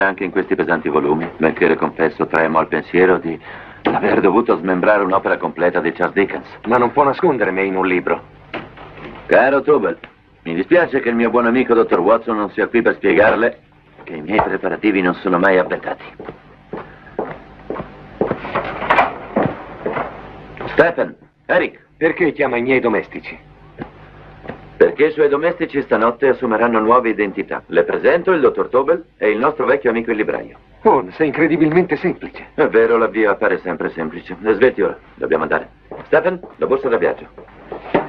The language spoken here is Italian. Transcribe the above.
Anche in questi pesanti volumi, benché le confesso, tremo al pensiero di aver dovuto smembrare un'opera completa di Charles Dickens. Ma non può nascondere me in un libro. Caro Tubal, mi dispiace che il mio buon amico Dr. Watson non sia qui per spiegarle che i miei preparativi non sono mai avventati. Stephen, Eric. Perché chiama i miei domestici? Perché i suoi domestici stanotte assumeranno nuove identità. Le presento il dottor Tobel e il nostro vecchio amico il libraio. Oh, sei incredibilmente semplice. È vero, la via appare sempre semplice. Svelti ora, dobbiamo andare. Stephen, la borsa da viaggio.